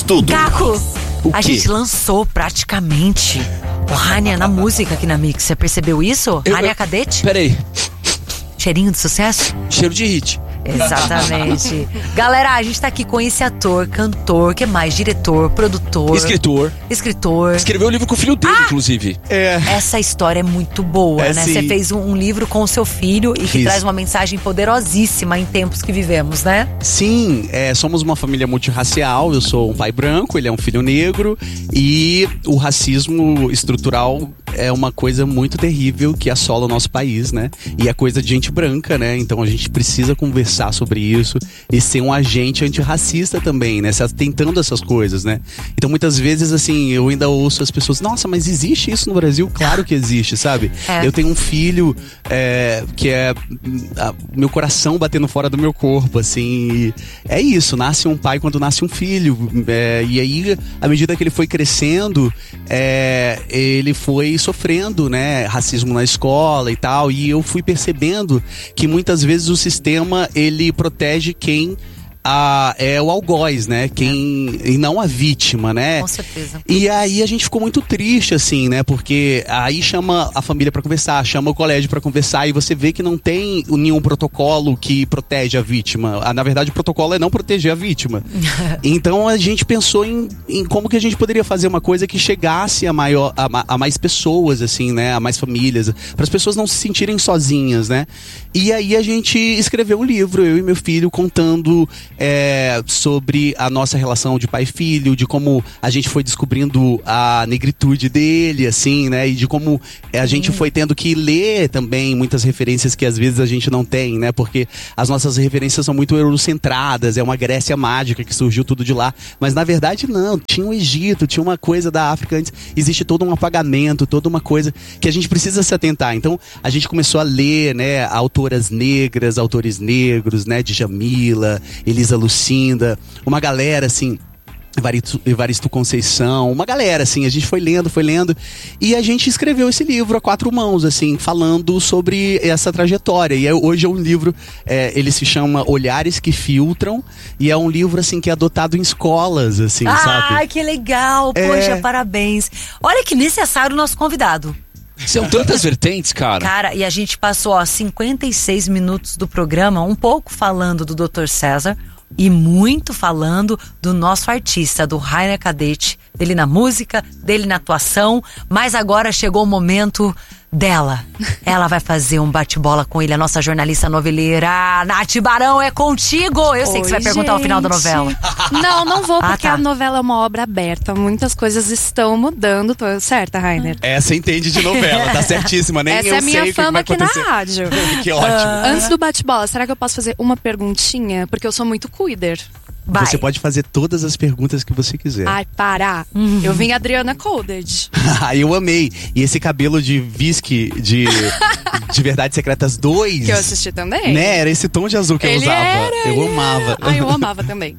tudo. Caco, O a quê? gente lançou praticamente o Rania na música aqui na Mix. Você percebeu isso? Rania Cadete? Peraí, Cheirinho de sucesso? cheiro de hit. Exatamente. Galera, a gente tá aqui com esse ator, cantor, que mais? Diretor, produtor, Escritor. Escreveu um livro com o filho dele, inclusive. Essa história é muito boa, É, né? sim. Você fez um livro com o seu filho e que Fiz. traz uma mensagem poderosíssima em tempos que vivemos, né? Sim, somos uma família multirracial. Eu sou um pai branco, ele é um filho negro. E o racismo estrutural é uma coisa muito terrível que assola o nosso país, né? E é coisa de gente branca, né? Então a gente precisa conversar sobre isso e ser um agente antirracista também, né? Se atentando a essas coisas, né? Então muitas vezes, assim, eu ainda ouço as pessoas: nossa, mas existe isso no Brasil? Claro que existe, sabe? É. Eu tenho um filho que é meu coração batendo fora do meu corpo, assim. E é isso, nasce um pai quando nasce um filho. E aí, à medida que ele foi crescendo, ele foi sofrendo, né, racismo na escola e tal. E eu fui percebendo que muitas vezes o sistema, ele protege quem é o algoz, né? E não a vítima, né? Com certeza. E aí a gente ficou muito triste, assim, né? Porque aí chama a família pra conversar, chama o colégio pra conversar, e você vê que não tem nenhum protocolo que protege a vítima. Na verdade, o protocolo é não proteger a vítima. Então a gente pensou em como que a gente poderia fazer uma coisa que chegasse a mais pessoas, assim, né? A mais famílias, para as pessoas não se sentirem sozinhas, né? E aí a gente escreveu um livro, eu e meu filho, contando sobre a nossa relação de pai e filho, de como a gente foi descobrindo a negritude dele, assim, né? E de como a gente foi tendo que ler também muitas referências que às vezes a gente não tem, né? Porque as nossas referências são muito eurocentradas, é uma Grécia mágica que surgiu tudo de lá. Mas na verdade não, tinha o Egito, tinha uma coisa da África antes. Existe todo um apagamento, toda uma coisa que a gente precisa se atentar. Então a gente começou a ler, né, autoras negras, autores negros, né? Djamila, Elisa Lucinda, uma galera assim, Evaristo Conceição, uma galera assim, a gente foi lendo e a gente escreveu esse livro a 4 mãos, assim, falando sobre essa trajetória. E hoje é um livro, ele se chama Olhares que Filtram, e é um livro assim que é adotado em escolas, assim, sabe? Ai, que legal, poxa, parabéns. Olha que necessário o nosso convidado. São tantas vertentes, cara. Cara, e a gente passou 56 minutos do programa, um pouco falando do Dr. César e muito falando do nosso artista, do Rania Cadete, dele na música, dele na atuação, mas agora chegou o momento dela. Ela vai fazer um bate-bola com ele, a nossa jornalista noveleira. Nath Barão, é contigo! Eu sei que você vai perguntar ao final da novela. Não vou, porque tá. a novela é uma obra aberta. Muitas coisas estão mudando. Tô certa, Rainer? Essa entende de novela, tá certíssima, nem Essa eu é a minha sei o que fama vai aqui na acontecer. rádio. Que ótimo. Antes do bate-bola, será que eu posso fazer uma perguntinha? Porque eu sou muito cuider. Vai. Você pode fazer todas as perguntas que você quiser. Ai, para. Eu vim Adriana Coded. Eu amei. E esse cabelo de Visque de Verdades Secretas 2. Que eu assisti também. Né? Era esse tom de azul que eu usava. Eu amava. Ai, eu amava também.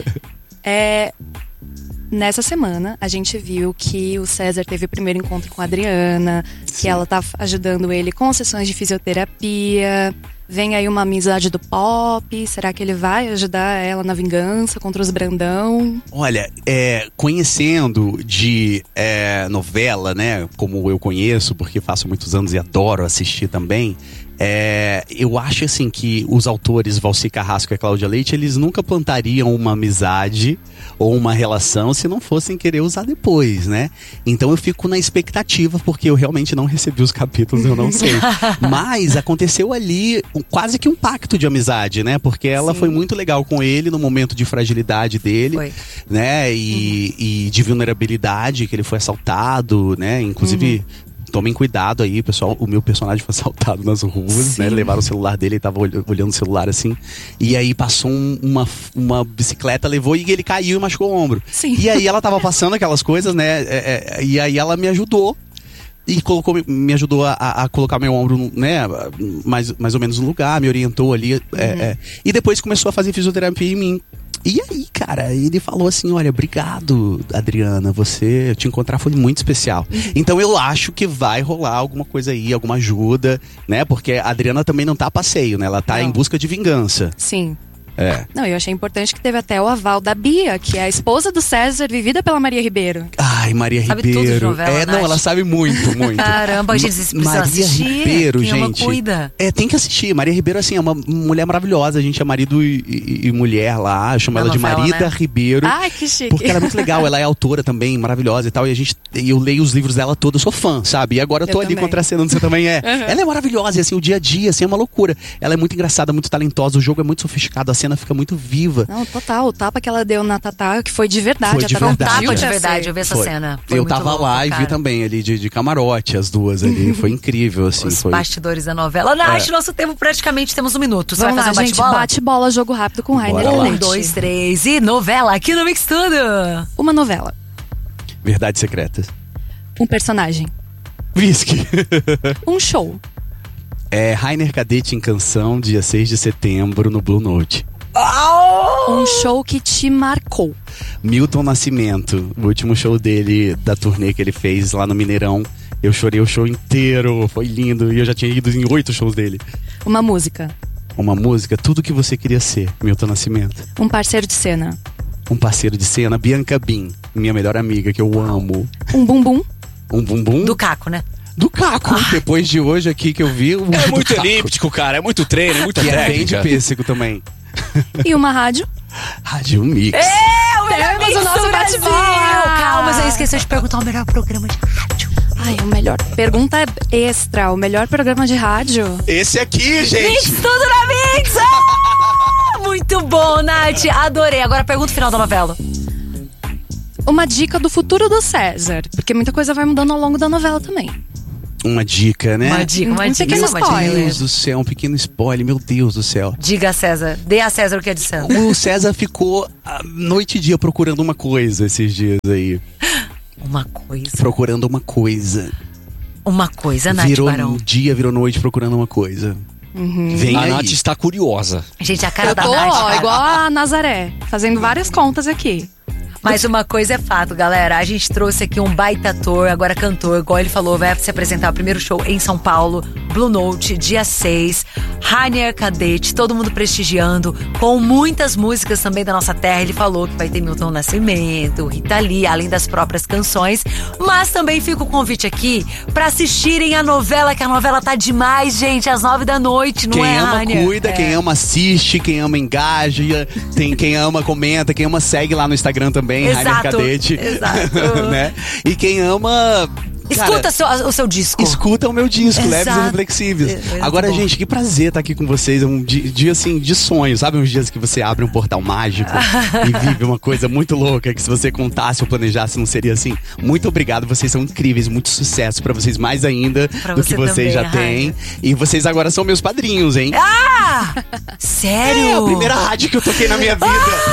Nessa semana, a gente viu que o César teve o primeiro encontro com a Adriana, que ela tá ajudando ele com sessões de fisioterapia. Vem aí uma amizade do pop. Será que ele vai ajudar ela na vingança contra os Brandão? Olha, conhecendo de novela, né? Como eu conheço, porque faço muitos anos e adoro assistir também. Eu acho assim que os autores Valci Carrasco e a Cláudia Leite, eles nunca plantariam uma amizade ou uma relação se não fossem querer usar depois, né? Então eu fico na expectativa, porque eu realmente não recebi os capítulos, eu não sei. Mas aconteceu ali quase que um pacto de amizade, né? Porque ela foi muito legal com ele no momento de fragilidade dele, né? E de vulnerabilidade, que ele foi assaltado, né? Inclusive... Tomem cuidado aí, pessoal. O meu personagem foi assaltado nas ruas, né? Levaram o celular dele, ele tava olhando o celular assim. E aí passou uma bicicleta, levou e ele caiu e machucou o ombro. Sim. E aí ela tava passando aquelas coisas, né? E aí ela me ajudou. E me ajudou a colocar meu ombro, né, mais ou menos no lugar, me orientou ali. E depois começou a fazer fisioterapia em mim. E aí, cara, ele falou assim: olha, obrigado, Adriana, te encontrar foi muito especial. Então eu acho que vai rolar alguma coisa aí, alguma ajuda, né? Porque a Adriana também não tá a passeio, né? Ela tá em busca de vingança. Sim. Não, eu achei importante que teve até o aval da Bia, que é a esposa do César, vivida pela Maria Ribeiro. Ai, Maria Sabe Ribeiro. tudo de novela, não, Nath. ela sabe muito, muito. Caramba, gente, vocês precisam Maria assistir. Ribeiro, Quem ama, gente. cuida. Tem que assistir. Maria Ribeiro, assim, é uma mulher maravilhosa. A gente é marido e mulher lá. Eu chamo Na ela de novela, Marida né? Ribeiro. Ai, que chique. Porque ela é muito legal, ela é autora também, maravilhosa e tal. E eu leio os livros dela todos, eu sou fã, sabe? E agora eu tô Eu ali também. contracenando, você também é. Ela é maravilhosa, e assim, o dia a dia, assim, é uma loucura. Ela é muito engraçada, muito talentosa, o jogo é muito sofisticado, a cena fica muito viva. Não, total. O tapa que ela deu na Tatá, que foi de verdade. Foi de a Tatá verdade. Tapa pediu de pra verdade, ser. eu vi essa Foi. cena. Foi Eu muito tava louco, lá e cara. vi também ali de camarote, as duas ali. Foi incrível, assim. Os Foi. bastidores da novela. Nath, nosso tempo praticamente temos 1 minuto. Você Vamos vai lá, fazer um gente. bate-bola? Bate-bola, jogo rápido com Rainer Bora lá. 1, Cadete. 2, 3 e novela aqui no Mix Tudo. Uma novela. Verdades secretas. Um personagem. Whisky. Um show. Rainer Cadete em Canção, dia 6 de setembro, no Blue Note. Um show que te marcou. Milton Nascimento, o último show dele, da turnê que ele fez lá no Mineirão. Eu chorei o show inteiro, foi lindo. E eu já tinha ido em 8 shows dele. Uma música. Uma música, Tudo Que Você Queria Ser, Milton Nascimento. Um parceiro de cena. Um parceiro de cena, Bianca Bin, minha melhor amiga, que eu amo. Um bumbum. Um bumbum Do Caco, né? do Caco. Depois de hoje aqui que eu vi, o É do muito Caco. elíptico, cara. É muito treino, é muita Que é bem de técnica. pêssego também. E uma rádio. Rádio Mix. É, o melhor Temos mix o nosso do Brasil. bate-bola. Calma, você esqueceu de perguntar o melhor programa de rádio. Ai, o melhor. Pergunta extra. O melhor programa de rádio. Esse aqui, Mix gente. Tudo na Mix! Ah, muito bom, Nath. Adorei. Agora pergunta final da novela. Uma dica do futuro do César. Porque muita coisa vai mudando ao longo da novela também. Uma dica, né? Uma dica, uma Um dica. pequeno Uma Meu dica. spoiler. Deus do céu, um pequeno spoiler, meu Deus do céu. Diga a César. Dê a César o que é de César. O César ficou noite e dia procurando uma coisa esses dias aí. Uma coisa. Procurando uma coisa. Uma coisa, Nath Virou Barão. dia, virou noite procurando uma coisa. Vem A aí. Nath está curiosa. Gente, a cara Eu da tô, Nath. ó, cara. igual a Nazaré. Fazendo várias contas aqui. Mas uma coisa é fato, galera. A gente trouxe aqui um baita ator, agora cantor, igual ele falou, vai se apresentar o primeiro show em São Paulo, Blue Note, dia 6. Rainer Cadete, todo mundo prestigiando, com muitas músicas também da nossa terra. Ele falou que vai ter Milton Nascimento, Rita Lee, além das próprias canções. Mas também fica o convite aqui pra assistirem a novela, que a novela tá demais, gente, às 9 da noite, não Quem é, ama, Rainer? cuida. É. Quem ama, assiste. Quem ama, engaja. Tem quem ama, comenta. Quem ama, segue lá no Instagram também, Rainer Exato, Cadete. exato. Né? E quem ama... Escuta o seu disco. Escuta o meu disco, Leves Exato. e Reflexíveis. É, muito Agora, bom. gente, que prazer estar aqui com vocês. É um dia, assim, de sonho. Sabe uns dias que você abre um portal mágico e vive uma coisa muito louca que se você contasse ou planejasse não seria assim. Muito obrigado, vocês são incríveis. Muito sucesso pra vocês mais ainda Pra do você que vocês também, já têm. E vocês agora são meus padrinhos, hein? Ah! Sério? É a primeira rádio que eu toquei na minha vida.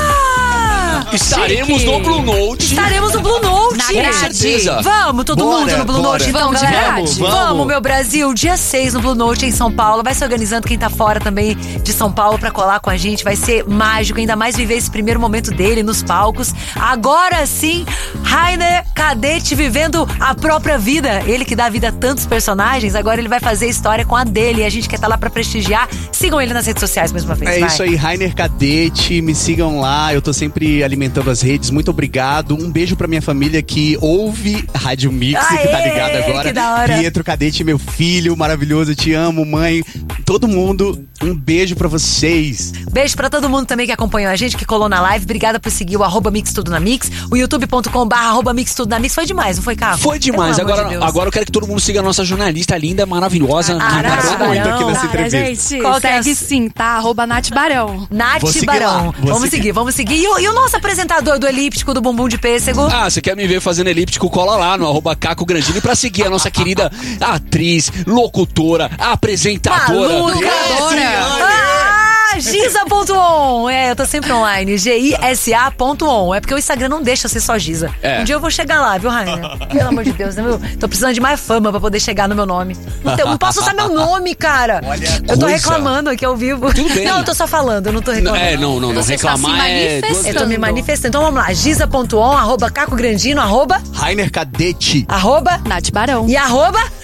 Estaremos Chique. no Blue Note. Estaremos no Blue Note. Na Com grade. certeza. Vamos, todo Bora, mundo no Blue bora. Note. Então, Vamos de galera. grade? Vamos, meu Brasil. Dia 6 no Blue Note em São Paulo. Vai se organizando quem tá fora também de São Paulo pra colar com a gente. Vai ser mágico, ainda mais viver esse primeiro momento dele nos palcos. Agora sim, Rainer Cadete vivendo a própria vida. Ele que dá vida a tantos personagens, agora ele vai fazer história com a dele. E a gente quer estar lá pra prestigiar. Sigam ele nas redes sociais mais uma vez. É vai. isso aí, Rainer Cadete, me sigam lá, eu tô sempre alimentando as redes, muito obrigado. Um beijo pra minha família que ouve Rádio Mix, que tá Aê, ligada agora. que da hora. Pietro Cadete, meu filho maravilhoso, eu te amo, mãe. Todo mundo, um beijo pra vocês. Beijo pra todo mundo também que acompanhou a gente, que colou na live. Obrigada por seguir o @Mix Tudo na Mix, o youtube.com/@Mix Tudo na Mix. Foi demais, não foi, Caco? Foi demais. Pelo amor Agora, de Deus. agora eu quero que todo mundo siga a nossa jornalista linda, maravilhosa. Ah, Nath Nath Barão. Barão. muito aqui nessa Cara, entrevista. gente, Qual que é segue a- sim, tá? @Nath Barão. Nath Vou seguir Barão. lá, vou Vamos seguir. seguir, vamos seguir. E o nosso apresentador do Elíptico do Bumbum de Pêssego? Ah, você quer me ver fazendo elíptico? Cola lá no @Caco Grandini pra seguir a nossa querida atriz, locutora, apresentadora. Maluca! Giza.on. Eu tô sempre online. GISA.on. É porque o Instagram não deixa ser só Giza. É. Um dia eu vou chegar lá, viu, Rainer? Pelo amor de Deus, né, meu? Tô precisando de mais fama pra poder chegar no meu nome. Não posso usar meu nome, cara. Eu tô coisa. reclamando aqui ao vivo. Tudo bem. Não, eu tô só falando, eu não tô reclamando. Não. Você está se Reclamar é... manifestando. Eu tô me manifestando. Então vamos lá. Giza.on, @Caco Grandino, Rainer Cadete. @ Nath Barão. e @